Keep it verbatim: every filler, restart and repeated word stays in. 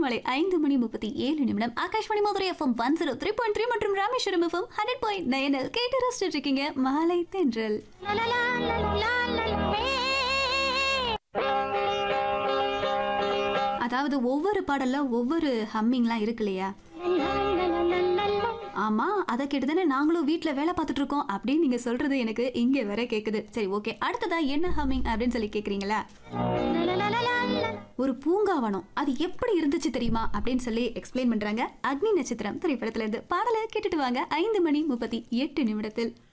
மாலை ஐந்து மணி முப்பத்தி ஏழு நிமிடம் Akashvani Madurai FM one zero three point three மற்றும் ராமேஸ்வரம் எஃப்எம் ஹண்ட்ரட் பாயிண்ட் நைனில் கேட்டு ரசிச்சுட்டு இருக்கீங்க மாலை தென்றல். அதாவது ஒவ்வொரு பாடல்ல ஒவ்வொரு ஹம்மிங்லாம் இருக்கு இல்லையா? ஆமா, அதை கேட்டுதானே நாங்களும் வீட்டுல வேலை பார்த்துட்டு இருக்கோம் அப்படின்னு நீங்க சொல்றது எனக்கு இங்க வர கேக்குது. சரி, ஓகே, அடுத்ததா என்ன ஹம்மிங் அப்படின்னு சொல்லி கேக்குறீங்களா? ஒரு பூங்காவனம் அது எப்படி இருந்துச்சு தெரியுமா அப்படின்னு சொல்லி எக்ஸ்பிளைன் பண்றாங்க அக்னி நட்சத்திரம் திரைப்படத்துல இருந்து. பாடலை கேட்டுட்டு வாங்க ஐந்து மணி முப்பத்தி எட்டு நிமிடத்தில்.